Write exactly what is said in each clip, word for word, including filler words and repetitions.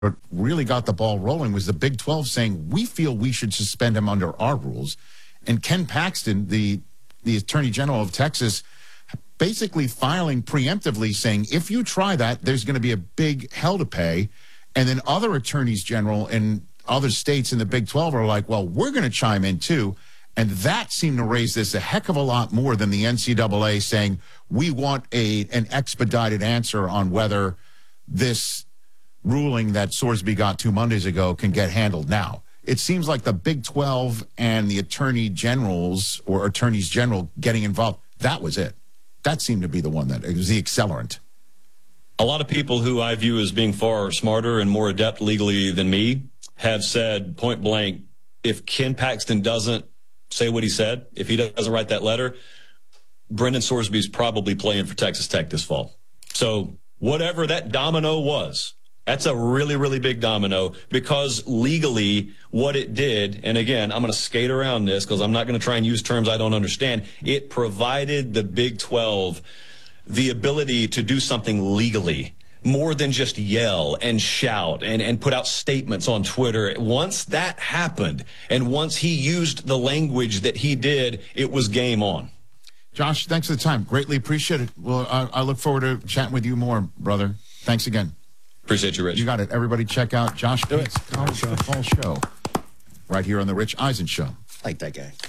what really got the ball rolling was the Big twelve saying, we feel we should suspend him under our rules. And Ken Paxton, the, the Attorney General of Texas, basically filing preemptively saying, if you try that, there's going to be a big hell to pay. And then other attorneys general in other states in the Big twelve are like, well, we're going to chime in too. And that seemed to raise this a heck of a lot more than the N C double A saying, we want a an expedited answer on whether this ruling that Sorsby got two Mondays ago can get handled now. It seems like the Big twelve and the attorney generals or attorneys general getting involved, that was it. That seemed to be the one that, it was the accelerant. A lot of people who I view as being far smarter and more adept legally than me have said point blank, if Ken Paxton doesn't say what he said, if he doesn't write that letter, Brendan Sorsby's probably playing for Texas Tech this fall. So whatever that domino was, that's a really, really big domino, because legally what it did, and again, I'm going to skate around this because I'm not going to try and use terms I don't understand. It provided the Big twelve the ability to do something legally, more than just yell and shout and, and put out statements on Twitter. Once that happened, and once he used the language that he did, it was game on. Josh, thanks for the time. Greatly appreciate it. Well, I, I look forward to chatting with you more, brother. Thanks again. Appreciate you, Rich. You got it. Everybody check out Josh Pate's College Football Show right here on The Rich Eisen Show. I like that guy.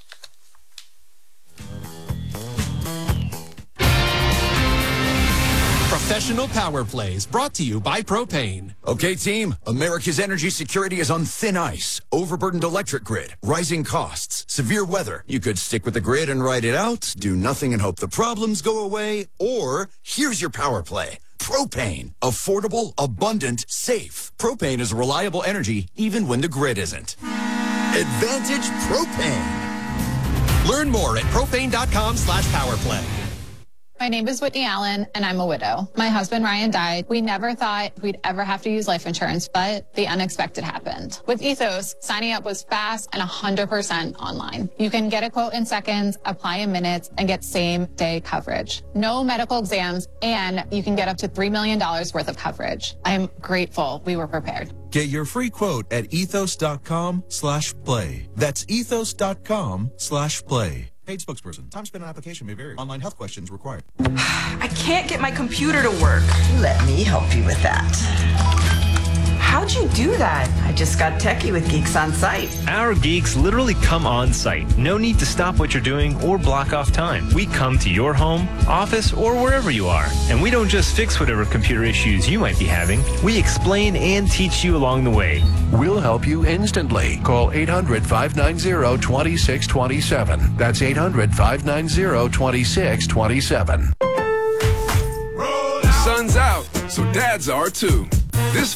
Professional Power Plays, brought to you by Propane. Okay, team, America's energy security is on thin ice. Overburdened electric grid, rising costs, severe weather. You could stick with the grid and ride it out, do nothing and hope the problems go away, or here's your power play. Propane. Affordable, abundant, safe. Propane is reliable energy even when the grid isn't. Advantage Propane. Learn more at propane.com slash powerplay. My name is Whitney Allen, and I'm a widow. My husband, Ryan, died. We never thought we'd ever have to use life insurance, but the unexpected happened. With Ethos, signing up was fast and one hundred percent online. You can get a quote in seconds, apply in minutes, and get same-day coverage. No medical exams, and you can get up to three million dollars worth of coverage. I'm grateful we were prepared. Get your free quote at ethos.com slash play. That's ethos.com slash play. Paid spokesperson. Time spent on application may vary. Online health questions required. I can't get my computer to work. Let me help you with that. How'd you do that? I just got techie with Geeks on Site. Our geeks literally come on site. No need to stop what you're doing or block off time. We come to your home, office, or wherever you are. And we don't just fix whatever computer issues you might be having. We explain and teach you along the way. We'll help you instantly. Call eight hundred, five nine zero, two six two seven. That's eight hundred, five nine zero, two six two seven. Sun's out, so dads are too.